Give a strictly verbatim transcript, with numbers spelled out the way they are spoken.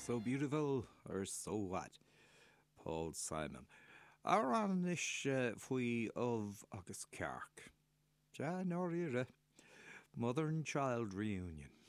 So beautiful or so what? Paul Simon. Ar an is uh, fwy of agus Cark. Ja, Norire. Mother and child reunion.